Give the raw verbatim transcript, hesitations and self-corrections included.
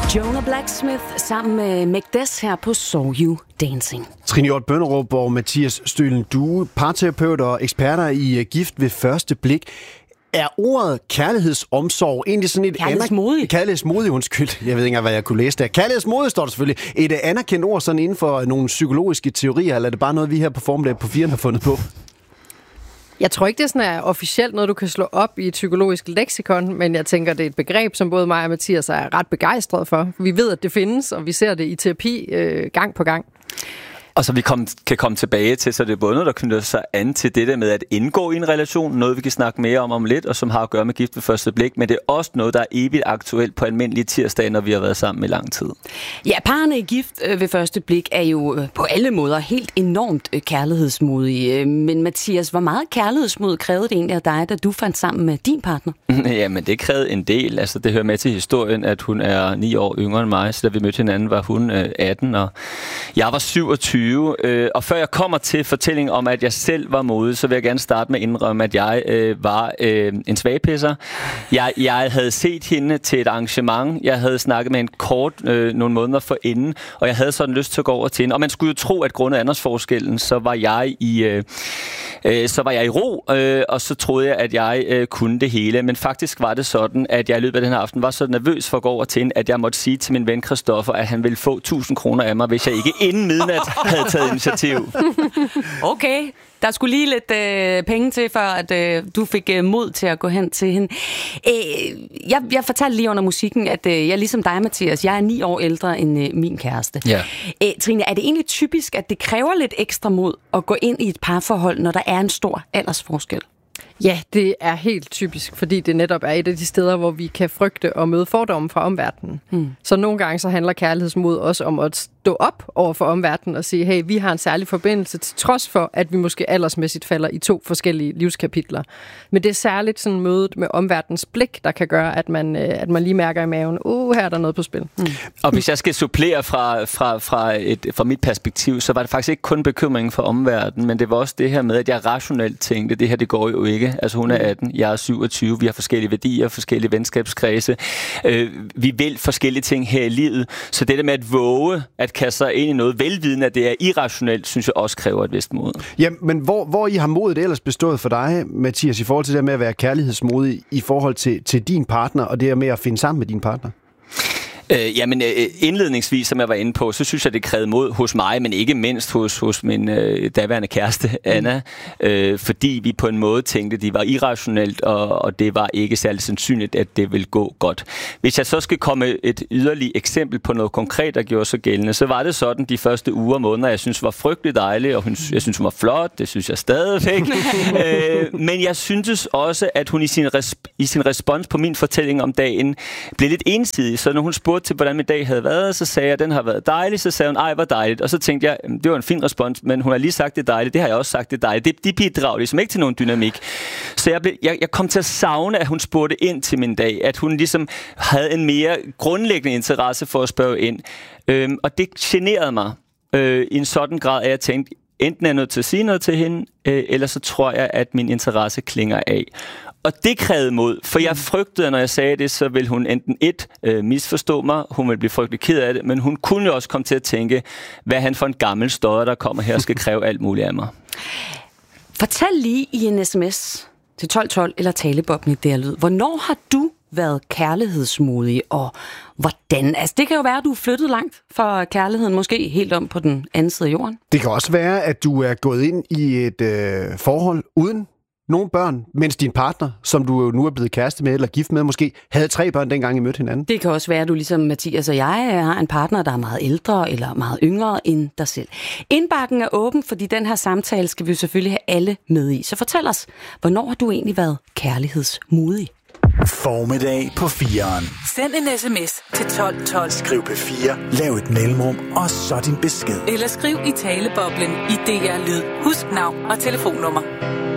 Jonah Blacksmith sammen med Magdes her på Saw You Dancing. Trine Hjort Bønderup og Mathias Stølen Due, parterapeuter og eksperter i Gift ved første blik. Er ordet kærlighedsomsorg egentlig sådan et... Kærlighedsmodig. Aner... Kærlighedsmodig, undskyld. Jeg ved ikke engang, hvad jeg kunne læse der. Kærlighedsmodig står der selvfølgelig. Et anerkendt ord sådan inden for nogle psykologiske teorier, eller er det bare noget, vi her på Formiddag på Firen har fundet på? Jeg tror ikke, det er sådan er officielt noget, du kan slå op i et psykologisk leksikon, men jeg tænker, det er et begreb, som både mig og Mathias er ret begejstret for. Vi ved, at det findes, og vi ser det i terapi øh, gang på gang. Og så vi kom, kan komme tilbage til, så det er både noget, der knytter sig an til det der med at indgå i en relation, noget vi kan snakke mere om om lidt, og som har at gøre med gift ved første blik, men det er også noget, der er evigt aktuelt på almindelige tirsdage, når vi har været sammen i lang tid. Ja, parerne i gift ved første blik er jo på alle måder helt enormt kærlighedsmodige. Men Mathias, hvor meget kærlighedsmod krævede det egentlig af dig, da du fandt sammen med din partner? Jamen, det krævede en del. Altså, det hører med til historien, at hun er ni år yngre end mig, så da vi mødte hinanden, var hun atten, og jeg var syvogtyve. Og før jeg kommer til fortællingen om, at jeg selv var modig, så vil jeg gerne starte med at indrømme, at jeg øh, var øh, en svagpisser. Jeg, jeg havde set hende til et arrangement. Jeg havde snakket med en kort øh, nogle måneder forinden, og jeg havde sådan lyst til at gå over til hende. Og man skulle jo tro, at grundet aldersforskellen, så var jeg i, øh, øh, så var jeg i ro, øh, og så troede jeg, at jeg øh, kunne det hele. Men faktisk var det sådan, at jeg i løbet af den her aften var så nervøs for at gå over til hende, at jeg måtte sige til min ven Christoffer, at han ville få tusind kroner af mig, hvis jeg ikke inden midnat havde taget initiativ. Okay, der skulle lige lidt øh, penge til, for at øh, du fik øh, mod til at gå hen til hende. Øh, jeg, jeg fortalte lige under musikken, at øh, jeg ligesom dig, Mathias, jeg er ni år ældre end øh, min kæreste. Ja. Øh, Trine, er det egentlig typisk, at det kræver lidt ekstra mod at gå ind i et parforhold, når der er en stor aldersforskel? Ja, det er helt typisk, fordi det netop er et af de steder, hvor vi kan frygte og møde fordomme fra omverdenen. Hmm. Så nogle gange så handler kærlighedsmod også om at stå op over for omverdenen og sige, hey, vi har en særlig forbindelse, til trods for, at vi måske aldersmæssigt falder i to forskellige livskapitler. Men det er særligt sådan mødet med omverdenens blik, der kan gøre, at man, at man lige mærker i maven, uh, her er der noget på spil. Hmm. Og hvis jeg skal supplere fra, fra, fra, et, fra mit perspektiv, så var det faktisk ikke kun bekymringen for omverdenen, men det var også det her med, at jeg rationelt tænkte, det her det går jo ikke. Altså hun er atten, jeg er syvogtyve, vi har forskellige værdier, forskellige venskabskredse. Øh, vi vil forskellige ting her i livet. Så det der med at våge, at kaste sig ind i noget velvidende, at det er irrationelt, synes jeg også kræver et vist mod. Ja, men hvor, hvor I har modet ellers bestået for dig, Mathias, i forhold til det med at være kærlighedsmodig i forhold til, til din partner, og det med at finde sammen med din partner? Øh, jamen øh, indledningsvis, som jeg var inde på, så synes jeg, det krævede mod hos mig, men ikke mindst hos, hos min øh, daværende kæreste, Anna, øh, fordi vi på en måde tænkte, at det var irrationelt, og, og det var ikke særlig sandsynligt, at det ville gå godt. Hvis jeg så skal komme et yderligere eksempel på noget konkret, der gjorde sig gældende, så var det sådan de første uger og måneder, jeg synes var frygtelig dejlig, og hun, jeg synes, hun var flot, det synes jeg stadigvæk. øh, men jeg syntes også, at hun i sin, resp- i sin respons på min fortælling om dagen blev lidt ensidig, så når hun spurgte til, hvordan min dag havde været, så sagde jeg, at den har været dejlig, så sagde hun, ej, hvor dejligt, og så tænkte jeg, det var en fin respons, men hun har lige sagt, det er dejligt, det har jeg også sagt, det er dejligt, det, de bidrager ligesom ikke til nogen dynamik. Så jeg, blev, jeg, jeg kom til at savne, at hun spurgte ind til min dag, at hun ligesom havde en mere grundlæggende interesse for at spørge ind, øhm, og det generede mig øh, i en sådan grad, at jeg tænkte, enten er jeg nødt til at sige noget til hende, øh, eller så tror jeg, at min interesse klinger af. Og det krævede mod, for jeg frygtede, at når jeg sagde det, så ville hun enten et øh, misforstå mig, hun ville blive frygtelig ked af det, men hun kunne jo også komme til at tænke, hvad han for en gammel stodder, der kommer her og skal kræve alt muligt af mig. Fortæl lige i en sms til tolv tolv eller talebobben i D R Lyd, hvornår har du været kærlighedsmodig, og hvordan? Altså, det kan jo være, at du er flyttet langt fra kærligheden, måske helt om på den anden side af jorden. Det kan også være, at du er gået ind i et øh, forhold uden nogle børn, mens din partner, som du nu er blevet kæreste med eller gift med, måske havde tre børn, dengang I mødte hinanden. Det kan også være, at du ligesom Mathias og jeg har en partner, der er meget ældre eller meget yngre end dig selv. Indbakken er åben, fordi den her samtale skal vi jo selvfølgelig have alle med i. Så fortæl os, hvornår har du egentlig været kærlighedsmodig? Formiddag på fireren. Send en sms til tolv tolv. Skriv P fire, lav et mellemrum, og så din besked. Eller skriv i taleboblen i D R Lyd. Husk navn og telefonnummer.